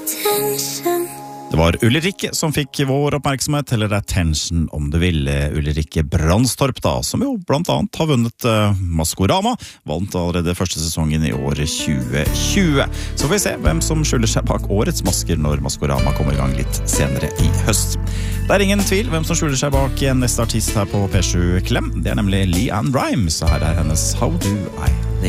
Det var Ulrikke som fikk vår oppmerksomhet, eller Attention om du vil. Ulrikke Brandstorp da, som jo blant annet har vunnet Maskorama, vant allerede første sesongen i året 2020. Så får vi se hvem som skjuler seg bak årets masker når Maskorama kommer i gang litt senere i høst. Det ingen tvil hvem som skjuler seg bak neste artist her på P7 Klem. Det nemlig Leanne Rimes, så her hennes How Do I